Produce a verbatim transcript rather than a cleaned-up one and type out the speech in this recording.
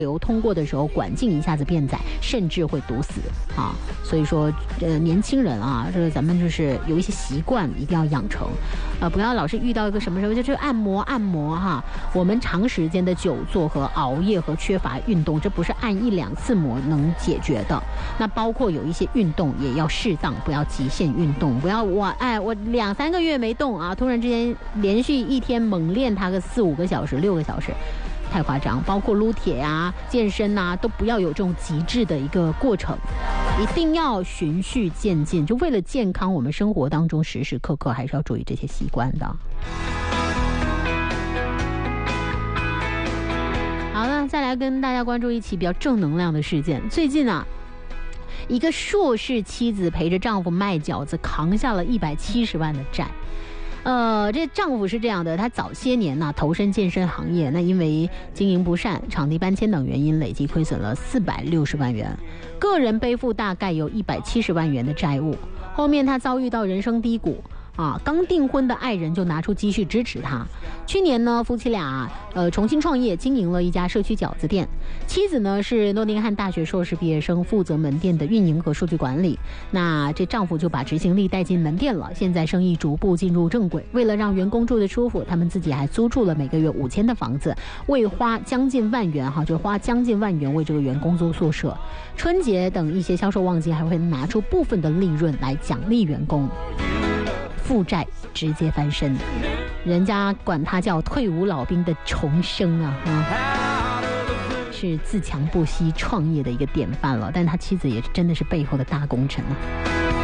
流通过的时候，管径一下子变窄，甚至会堵死啊。所以说，呃，年轻人啊，这个咱们就是有一些习惯一定要养成，呃，不要老是遇到一个什么什么就就按摩按摩哈。我们长时间的久坐和熬夜和缺乏运动，这不是按一两次摩能解决的。那包括有一些运动也要适当，不要极限运动，不要我哎我两三个月没动啊，突然之间连续一天猛练它个四五个小时、六个小时。太夸张，包括撸铁啊、健身啊，都不要有这种极致的一个过程，一定要循序渐进。就为了健康，我们生活当中时时刻刻还是要注意这些习惯的。好了，再来跟大家关注一起比较正能量的事件。最近啊，一个硕士妻子陪着丈夫卖饺子，扛下了一百七十万的债。呃，这丈夫是这样的，他早些年呢、啊、投身健身行业，那因为经营不善、场地搬迁等原因，累计亏损了四百六十万元，个人背负大概有一百七十万元的债务。后面他遭遇到人生低谷。啊，刚订婚的爱人就拿出积蓄支持他。去年呢，夫妻俩呃重新创业，经营了一家社区饺子店。妻子呢是诺丁汉大学硕士毕业生，负责门店的运营和数据管理。那这丈夫就把执行力带进门店了。现在生意逐步进入正轨。为了让员工住得舒服，他们自己还租住了每个月五千的房子，为花将近万元哈，就花将近万元为这个员工做宿舍。春节等一些销售旺季，还会拿出部分的利润来奖励员工。负债直接翻身，人家管他叫退伍老兵的重生啊，啊是自强不息创业的一个典范了。但他妻子也真的是背后的大功臣啊。